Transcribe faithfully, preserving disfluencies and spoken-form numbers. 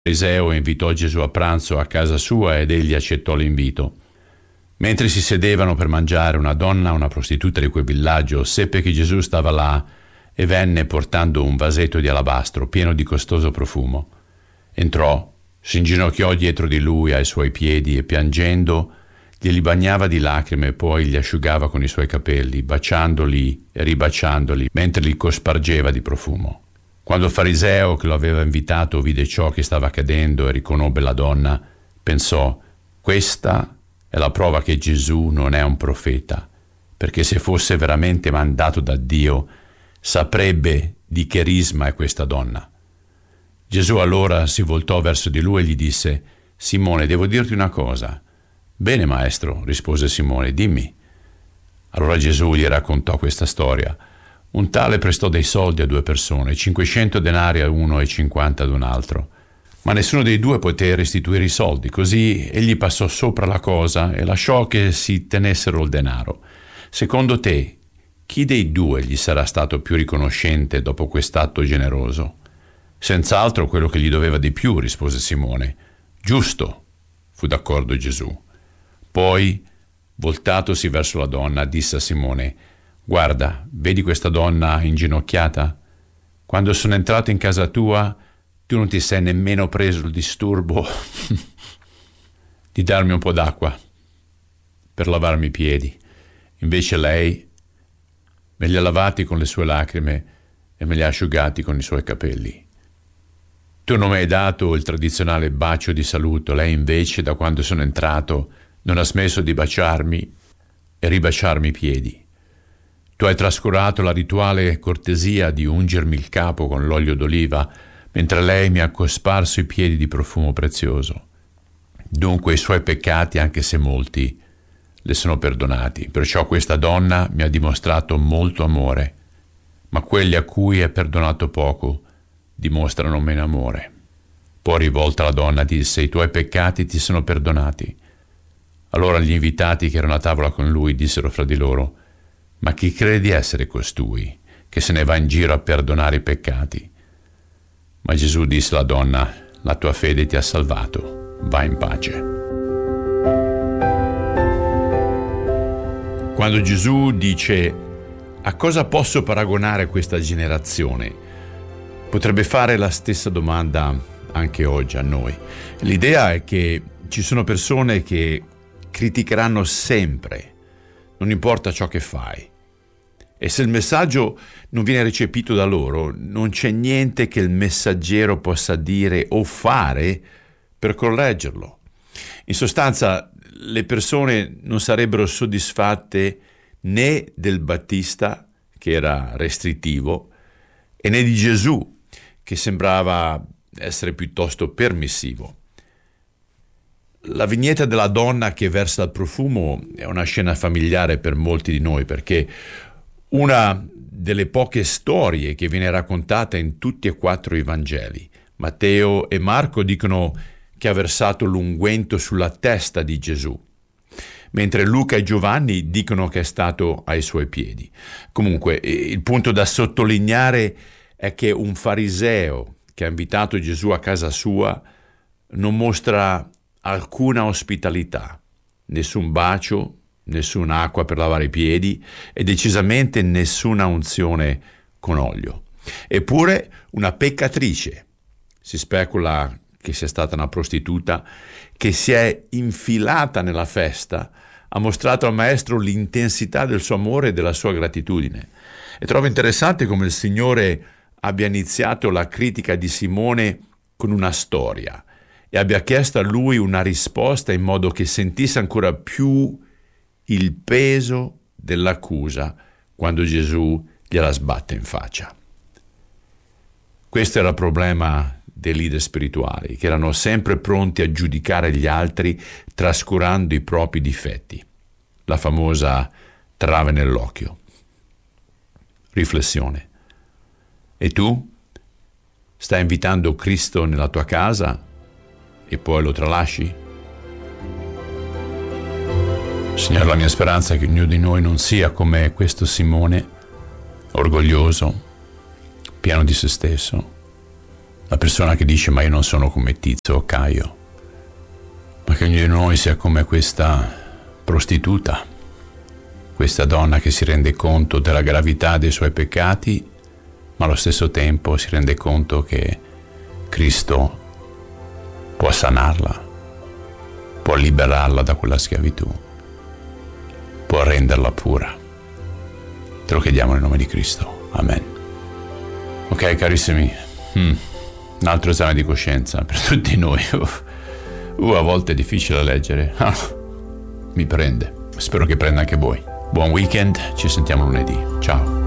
fariseo invitò Gesù a pranzo a casa sua ed egli accettò l'invito. Mentre si sedevano per mangiare, una donna, una prostituta di quel villaggio, seppe che Gesù stava là e venne portando un vasetto di alabastro pieno di costoso profumo. Entrò, si inginocchiò dietro di lui ai suoi piedi e piangendo glieli bagnava di lacrime e poi li asciugava con i suoi capelli, baciandoli e ribaciandoli mentre li cospargeva di profumo. Quando il fariseo che lo aveva invitato vide ciò che stava accadendo e riconobbe la donna, pensò: questa è la prova che Gesù non è un profeta, perché se fosse veramente mandato da Dio saprebbe di che risma è questa donna. Gesù allora si voltò verso di lui e gli disse: Simone, devo dirti una cosa. Bene, maestro, rispose Simone, dimmi. Allora Gesù gli raccontò questa storia. Un tale prestò dei soldi a due persone, cinquecento denari a uno e cinquanta ad un altro. Ma nessuno dei due poté restituire i soldi, così egli passò sopra la cosa e lasciò che si tenessero il denaro. Secondo te, chi dei due gli sarà stato più riconoscente dopo quest'atto generoso? Senz'altro quello che gli doveva di più, rispose Simone. Giusto, fu d'accordo Gesù. Poi, voltatosi verso la donna, disse a Simone: guarda, vedi questa donna inginocchiata? Quando sono entrato in casa tua, tu non ti sei nemmeno preso il disturbo di darmi un po' d'acqua per lavarmi i piedi. Invece lei me li ha lavati con le sue lacrime e me li ha asciugati con i suoi capelli. Tu non mi hai dato il tradizionale bacio di saluto, lei invece, da quando sono entrato, non ha smesso di baciarmi e ribaciarmi i piedi. Tu hai trascurato la rituale cortesia di ungermi il capo con l'olio d'oliva, mentre lei mi ha cosparso i piedi di profumo prezioso. Dunque i suoi peccati, anche se molti, le sono perdonati. Perciò questa donna mi ha dimostrato molto amore, ma quelli a cui è perdonato poco dimostrano meno amore. Poi rivolta alla donna disse: i tuoi peccati ti sono perdonati. Allora gli invitati che erano a tavola con lui dissero fra di loro: ma chi crede di essere costui che se ne va in giro a perdonare i peccati? Ma Gesù disse alla donna: la tua fede ti ha salvato, va in pace. Quando Gesù dice: a cosa posso paragonare questa generazione? Potrebbe fare la stessa domanda anche oggi a noi. L'idea è che ci sono persone che criticheranno sempre, non importa ciò che fai. E se il messaggio non viene recepito da loro, non c'è niente che il messaggero possa dire o fare per correggerlo. In sostanza, le persone non sarebbero soddisfatte né del Battista, che era restrittivo, e né di Gesù, che sembrava essere piuttosto permissivo. La vignetta della donna che versa il profumo è una scena familiare per molti di noi, perché una delle poche storie che viene raccontata in tutti e quattro i Vangeli. Matteo e Marco dicono che ha versato l'unguento sulla testa di Gesù, mentre Luca e Giovanni dicono che è stato ai suoi piedi. Comunque, il punto da sottolineare è che un fariseo che ha invitato Gesù a casa sua non mostra alcuna ospitalità, nessun bacio, nessuna acqua per lavare i piedi e decisamente nessuna unzione con olio. Eppure una peccatrice, si specula che sia stata una prostituta, che si è infilata nella festa, ha mostrato al maestro l'intensità del suo amore e della sua gratitudine. E trovo interessante come il Signore abbia iniziato la critica di Simone con una storia e abbia chiesto a lui una risposta in modo che sentisse ancora più il peso dell'accusa quando Gesù gliela sbatte in faccia. Questo era il problema dei leader spirituali, che erano sempre pronti a giudicare gli altri trascurando i propri difetti. La famosa trave nell'occhio. Riflessione. E tu? Stai invitando Cristo nella tua casa e poi lo tralasci? Signore, la mia speranza è che ognuno di noi non sia come questo Simone, orgoglioso, pieno di se stesso, La persona che dice ma io non sono come Tizio o Caio, ma che ognuno di noi sia come questa prostituta, questa donna che si rende conto della gravità dei suoi peccati, ma allo stesso tempo si rende conto che Cristo può sanarla, può liberarla da quella schiavitù, può renderla pura. Te lo chiediamo nel nome di Cristo. Amen. Ok, carissimi, mm, un altro esame di coscienza per tutti noi. Uh, a volte è difficile da leggere. Ah, mi prende. Spero che prenda anche voi. Buon weekend, ci sentiamo lunedì. Ciao.